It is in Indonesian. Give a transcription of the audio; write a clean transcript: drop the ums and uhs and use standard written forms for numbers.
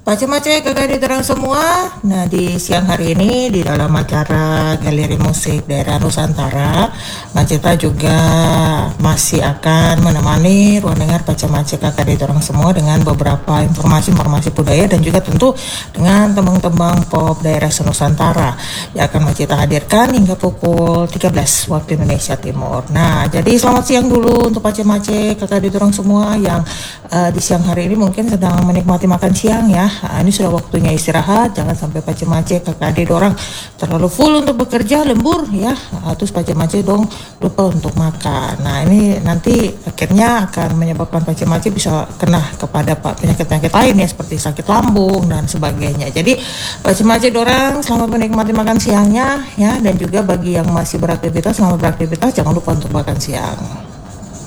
Pace-mace kakak diterang semua. Nah, di siang hari ini di dalam acara Galeri Musik Daerah Nusantara, Maceta juga masih akan menemani ruang dengar pace-mace kakak diterang semua dengan beberapa informasi budaya dan juga tentu dengan tembang-tembang pop daerah Nusantara yang akan Maceta hadirkan hingga pukul 13 waktu Indonesia Timur. Nah, jadi selamat siang dulu untuk pace-mace kakak diterang semua yang di siang hari ini mungkin sedang menikmati makan siang ya. Ini sudah waktunya istirahat, jangan sampai pace-mace kakak adik orang terlalu full untuk bekerja, lembur ya, terus pace-mace dong lupa untuk makan. Nah, ini nanti akhirnya akan menyebabkan pace-mace bisa kena kepada penyakit-penyakit lain ya, seperti sakit lambung dan sebagainya. Jadi pace-mace orang selamat menikmati makan siangnya ya, dan juga bagi yang masih beraktivitas, selamat beraktivitas, jangan lupa untuk makan siang.